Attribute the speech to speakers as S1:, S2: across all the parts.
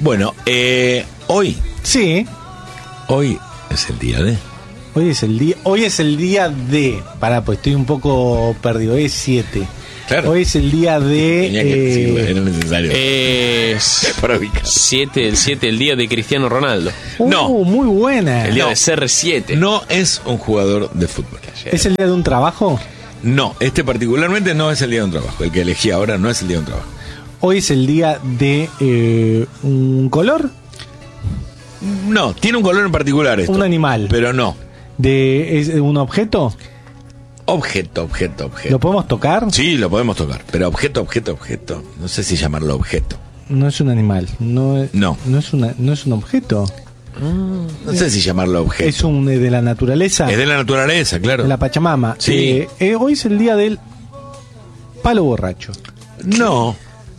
S1: Bueno, hoy.
S2: Sí.
S1: Hoy es el día de.
S2: Hoy es el día de. Pará, pues estoy un poco perdido. Hoy es 7.
S1: Claro.
S2: Hoy es el día de.
S1: Tenía que decirlo, era necesario. Para ubicar.
S3: 7, el día de Cristiano Ronaldo.
S1: No.
S2: Muy buena.
S3: El día
S1: No.
S3: de CR7.
S1: No es un jugador de fútbol.
S2: ¿Es el día de un trabajo?
S1: No, este particularmente no es el día de un trabajo. El que elegí ahora no es el día de un trabajo.
S2: Hoy es el día de un color.
S1: No, tiene un color en particular esto.
S2: Un animal.
S1: Pero no.
S2: ¿Es un objeto?
S1: Objeto.
S2: ¿Lo podemos tocar?
S1: Sí, lo podemos tocar. Pero objeto. No sé si llamarlo objeto.
S2: No es un animal. No es un objeto.
S1: No sé si llamarlo objeto.
S2: Es de la naturaleza.
S1: Es de la naturaleza, claro.
S2: De la Pachamama.
S1: Sí.
S2: Hoy es el día del palo borracho.
S1: No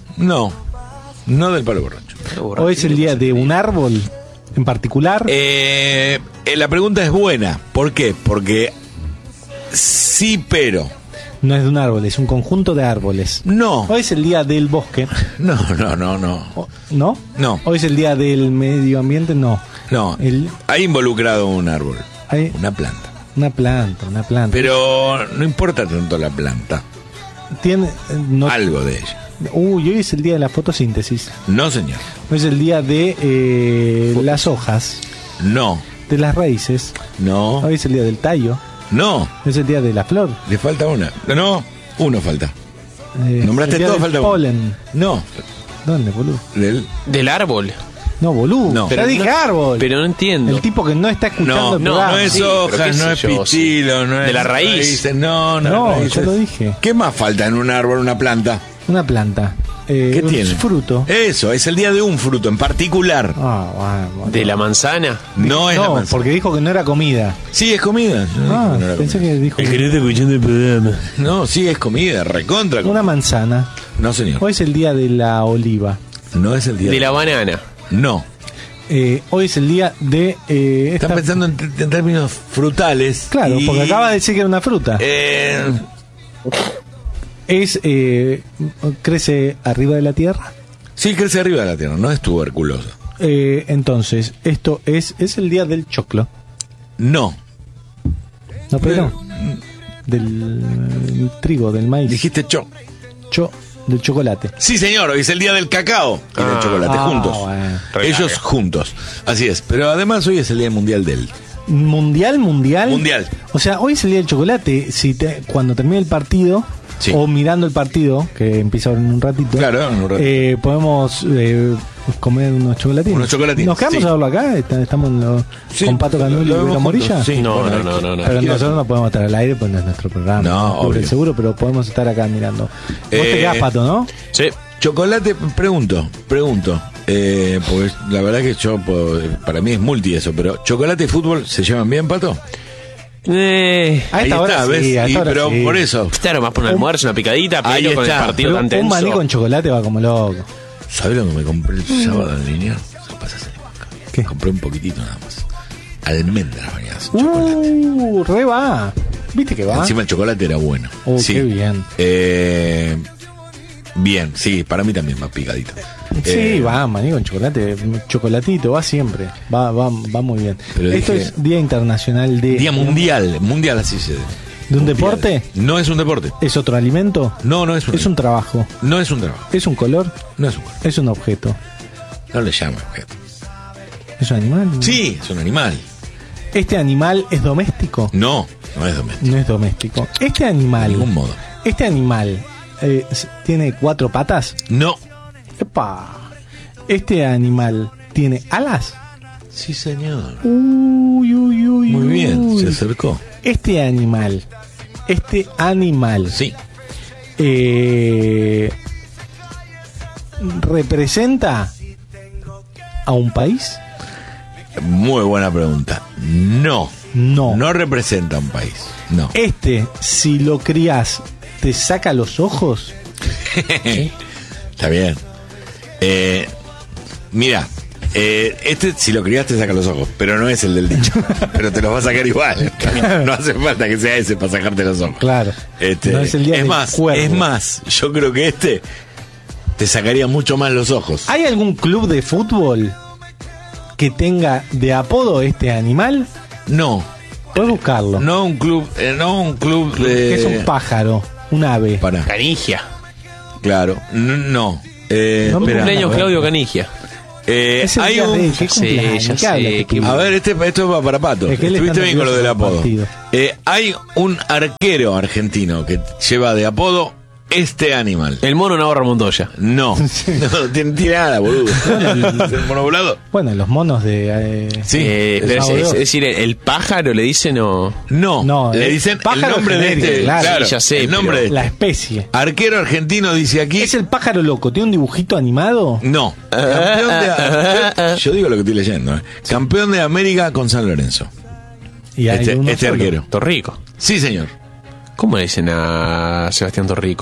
S1: del palo borracho.
S2: Hoy es el día de un árbol en particular.
S1: La pregunta es buena. ¿Por qué? Porque sí, pero
S2: No es de un árbol, es un conjunto de árboles.
S1: no.
S2: Hoy es el día del bosque.
S1: No.
S2: ¿No?
S1: No.
S2: Hoy es el día del medio ambiente. No.
S1: No. Hay involucrado un árbol.
S2: Hay
S1: Una planta.
S2: una planta.
S1: Pero no importa tanto la planta.
S2: Tiene
S1: Algo de ella.
S2: Hoy es el día de la fotosíntesis.
S1: No, señor.
S2: Hoy es el día de las hojas,
S1: No.
S2: de las raíces.
S1: No.
S2: Hoy es el día del tallo.
S1: No.
S2: Hoy es el día de la flor.
S1: Le falta una. No. Uno falta. Nombraste
S2: el día
S1: todo,
S2: del
S1: falta uno.
S2: polen.
S1: No.
S2: ¿Dónde, boludo?
S3: Del árbol.
S2: No, boludo.
S1: No.
S2: Ya
S3: Pero
S2: dije
S3: no-
S2: árbol.
S3: Pero no entiendo.
S2: El tipo que no está escuchando el
S1: No
S2: programa.
S1: es
S3: Sí, pero
S1: hojas,
S3: qué
S1: no
S3: sé
S1: es
S3: yo,
S1: pistilo, no es
S3: de la raíz.
S1: raíces, no
S2: No,
S1: raíces.
S2: yo lo dije.
S1: ¿Qué más falta en un árbol, una planta?
S2: Una planta.
S1: ¿Qué
S2: un
S1: tiene?
S2: Fruto.
S1: Eso, es el día de un fruto en particular.
S2: Bueno.
S3: De la manzana.
S1: No es la
S2: No,
S1: manzana.
S2: porque dijo que no era comida.
S1: Sí, es comida. Yo no dije que no era
S2: Pensé
S1: comida.
S2: que dijo
S3: escuchando el programa.
S1: No, sí, es comida, recontra comida.
S2: una manzana.
S1: No, señor.
S2: Hoy es el día de la oliva.
S1: No es el día
S3: De la banana.
S1: No.
S2: Hoy es el día de...
S1: Están pensando en términos frutales.
S2: Claro,
S1: y,
S2: porque acaba de decir que era una fruta. Crece arriba de la tierra.
S1: Sí, crece arriba de la tierra, no es tuberculosa.
S2: Entonces, esto es el día del choclo.
S1: No.
S2: No, pero del trigo, del maíz.
S1: Dijiste
S2: Del chocolate.
S1: Sí, señor, hoy es el día del cacao y del chocolate, juntos.
S2: Bueno.
S1: Ellos juntos. Así es. Pero además hoy es el día mundial del...
S2: Mundial.
S1: Mundial.
S2: O sea, hoy es el día del chocolate. Cuando termine el partido,
S1: Sí.
S2: o mirando el partido, que empieza ahora en un ratito,
S1: Claro, en un ratito.
S2: podemos comer unos chocolatinos.
S1: Unos chocolatinos,
S2: ¿Nos quedamos
S1: sí.
S2: a verlo acá? Estamos
S1: Sí,
S2: con Pato Canul y
S1: lo vemos
S2: Bruno Morilla.
S1: juntos, sí.
S3: No.
S2: Pero nosotros no podemos estar al aire, pues no es nuestro programa.
S1: No,
S2: cubre
S1: obvio.
S2: seguro, pero podemos estar acá mirando. Vos te
S1: Eh,
S2: quedás, Pato, ¿no?
S3: Sí.
S1: Chocolate, pregunto. Porque la verdad que para mí es multi eso, pero chocolate y fútbol se llevan bien, Pato.
S2: A esta
S1: Ahí
S2: hora
S1: está,
S2: sí,
S1: ¿ves?
S2: a esta hora
S1: Pero
S2: sí.
S1: por eso,
S3: Claro, más por un almuerzo, una picadita,
S1: Ahí
S3: pero con el
S1: está.
S3: partido
S2: Pero
S3: tan
S2: un
S3: tenso.
S2: maní con chocolate va como loco.
S1: ¿sabes lo que me compré el sábado en línea? Se pasa a salir acá.
S2: ¿Qué?
S1: Compré un poquitito nada más. Almendras bañadas en chocolate.
S2: Re va. ¿Viste que va?
S1: Encima el chocolate era bueno. Sí.
S2: Qué bien.
S1: Bien, sí, para mí también más picadito.
S2: Sí, va, maní con chocolate. Chocolatito, va siempre. Va muy bien.
S1: Pero
S2: Esto
S1: dije-
S2: es Día Internacional de...
S1: Día mundial así se...
S2: ¿De un
S1: mundial.
S2: deporte?
S1: No es un deporte.
S2: ¿Es otro alimento?
S1: No es un
S2: Es un trabajo.
S1: No es un trabajo.
S2: ¿Es un color?
S1: No es un color.
S2: ¿Es un objeto?
S1: No le llama objeto.
S2: ¿Es un animal?
S1: Sí, es un animal.
S2: ¿Este animal es doméstico?
S1: No es doméstico.
S2: No es doméstico. ¿Este
S1: De
S2: animal...
S1: ningún modo.
S2: ¿Este animal tiene 4 patas?
S1: No.
S2: ¡Epa! ¿Este animal tiene alas?
S1: Sí, señor.
S2: Uy.
S1: Muy bien,
S2: uy.
S1: se acercó.
S2: Este animal,
S1: Sí.
S2: ¿representa a un país?
S1: Muy buena pregunta. No.
S2: No.
S1: No representa un país. No.
S2: Si lo crías, ¿te saca los ojos?
S1: Está bien. Mira, si lo criaste saca los ojos, pero no es el del dicho. Pero te los va a sacar igual. No hace falta que sea ese para sacarte los ojos.
S2: Claro. No es el día del cuervo.
S1: Es más, yo creo que te sacaría mucho más los ojos.
S2: ¿Hay algún club de fútbol que tenga de apodo este animal?
S1: No,
S2: Puedes buscarlo.
S1: no un club de...
S2: Que es un pájaro, un ave.
S1: Pará,
S3: Canigia.
S1: claro, no.
S2: No
S1: Espera.
S3: Cumpleaños
S2: a ver.
S3: Claudio Canigia.
S2: Es el
S1: hay
S2: día
S1: un...
S2: de ¿qué
S3: Ya sé,
S2: cumpleaños?
S3: ya
S2: ¿Qué habla
S3: sé,
S2: este
S3: qué-
S2: pibe?
S1: A ver, esto va para Pato.
S2: Es que él está
S1: Estuviste bien con lo del
S2: nervioso
S1: apodo.
S2: con el partido.
S1: Hay un arquero argentino que lleva de apodo este animal.
S3: El mono Navarro Montoya.
S1: No, no tiene nada, boludo. ¿El monovolado?
S2: Bueno, los monos de...
S1: Sí.
S3: Pero
S2: Mago de
S3: es
S2: Oz.
S3: decir, el pájaro le dicen o...
S1: No,
S2: No,
S1: le dicen el
S2: pájaro
S1: nombre de
S2: genérico,
S1: este.
S2: claro.
S3: Sí, ya sé,
S1: el nombre
S3: pero-
S1: de
S2: la
S1: este.
S2: especie.
S1: Arquero argentino dice aquí.
S2: ¿Es el pájaro loco? ¿Tiene un dibujito animado?
S1: No. Yo digo lo que estoy leyendo. Campeón de América con San Lorenzo.
S2: Y hay uno
S1: Este
S2: solo.
S1: arquero.
S3: Torrico.
S1: Sí, señor.
S3: ¿Cómo le dicen a Sebastián Torrico?